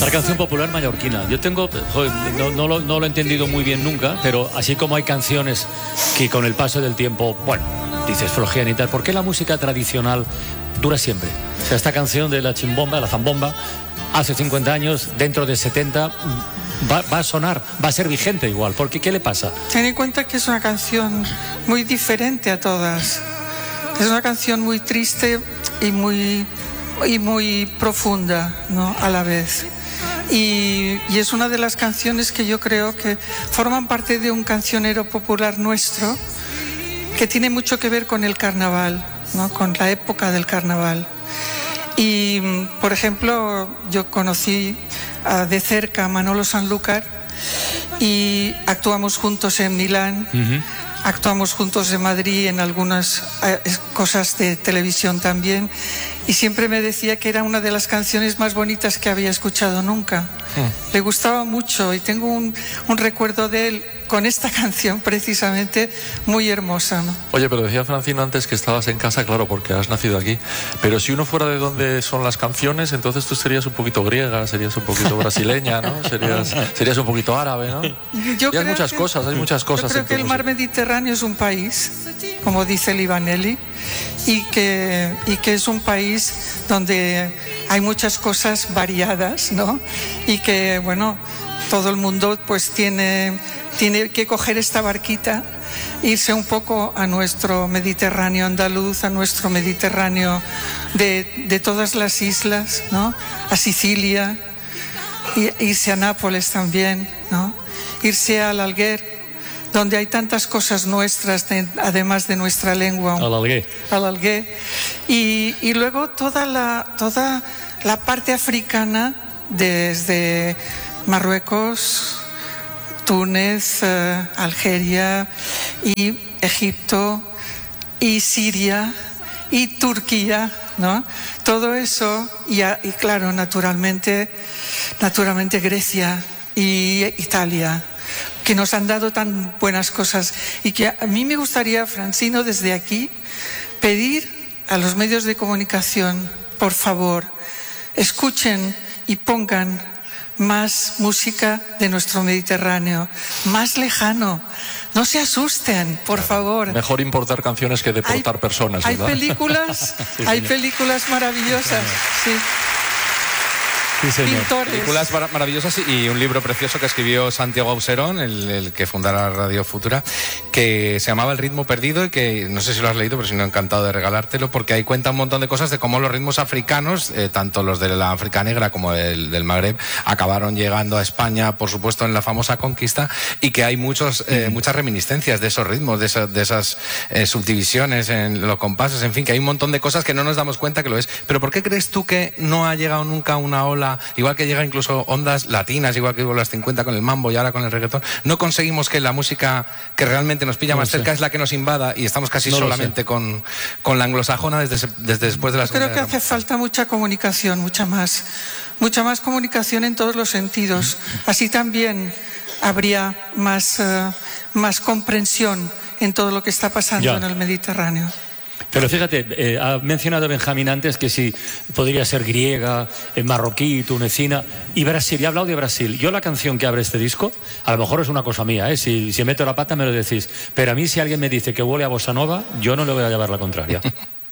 La canción popular mallorquina. Yo tengo, joder, no lo he entendido muy bien nunca, pero así como hay canciones que con el paso del tiempo, bueno, dices flojean y tal, ¿por qué la música tradicional dura siempre? O sea, esta canción de la chimbomba, la zambomba, hace 50 años, dentro de 70, va a sonar, va a ser vigente igual. ¿Por qué? ¿Qué le pasa? Ten en cuenta que es una canción muy diferente a todas. Es una canción muy triste y muy profunda, ¿no? A la vez. Y es una de las canciones que yo creo que forman parte de un cancionero popular nuestro que tiene mucho que ver con el carnaval, ¿no? Con la época del carnaval. Y, por ejemplo, yo conocí de cerca a Manolo Sanlúcar y actuamos juntos en Milán. Actuamos juntos en Madrid en algunas cosas de televisión también, y siempre me decía que era una de las canciones más bonitas que había escuchado nunca. Le gustaba mucho y tengo un recuerdo de él con esta canción precisamente muy hermosa, ¿no? Oye, pero decía Francino antes que estabas en casa, claro, porque has nacido aquí, pero si uno fuera de donde son las canciones, entonces tú serías un poquito griega, serías un poquito brasileña, ¿no? Serías un poquito árabe, ¿no? Y hay muchas cosas. Yo creo que el mar Mediterráneo es un país, como dice Livaneli, y que es un país donde hay muchas cosas variadas, ¿no? Y que, bueno, todo el mundo pues tiene que coger esta barquita, irse un poco a nuestro Mediterráneo andaluz, a nuestro Mediterráneo de todas las islas, ¿no? A Sicilia, irse a Nápoles también, ¿no? Irse al Alguer, donde hay tantas cosas nuestras, además de nuestra lengua. Al Alguer. Y luego toda la parte africana, desde Marruecos, Túnez, Algeria y Egipto y Siria y Turquía, ¿no? Todo eso y claro, naturalmente Grecia y Italia, que nos han dado tan buenas cosas, y que a mí me gustaría, Francino, desde aquí pedir a los medios de comunicación, por favor, escuchen y pongan más música de nuestro Mediterráneo, más lejano. No se asusten, por favor. Mejor importar canciones que deportar personas, ¿verdad? Hay películas maravillosas, sí. Sí, señor. Pintores. Películas maravillosas y un libro precioso que escribió Santiago Auserón, el que fundara Radio Futura, que se llamaba El ritmo perdido, y que no sé si lo has leído, pero si no, encantado de regalártelo, porque ahí cuenta un montón de cosas de cómo los ritmos africanos, tanto los de la África negra como del Magreb, acabaron llegando a España, por supuesto, en la famosa conquista, y que hay muchas reminiscencias de esos ritmos, de esas subdivisiones en los compases, en fin, que hay un montón de cosas que no nos damos cuenta que lo es. Pero ¿por qué crees tú que no ha llegado nunca una ola, igual que llega incluso ondas latinas, igual que hubo las 50 con el mambo y ahora con el reggaetón? No conseguimos que la música que realmente nos pilla más cerca es la que nos invada, y estamos casi solamente con la anglosajona desde después de la Segunda Guerra Mundial. Creo que hace falta mucha comunicación, mucha más comunicación en todos los sentidos. Así también habría más comprensión en todo lo que está pasando en el Mediterráneo. Pero fíjate, ha mencionado Benjamín antes que si podría ser griega, marroquí, tunecina y Brasil. Y ha hablado de Brasil. Yo la canción que abre este disco, a lo mejor es una cosa mía, ¿eh? Si meto la pata me lo decís. Pero a mí, si alguien me dice que huele a bossa nova, yo no le voy a llevar la contraria.